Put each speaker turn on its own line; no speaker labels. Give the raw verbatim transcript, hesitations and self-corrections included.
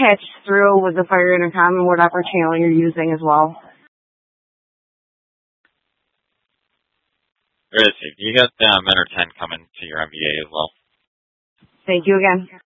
patch through with the fire intercom and whatever channel you're using as well.
There is. You got uh, men or ten coming to your M B A as well.
Thank you again.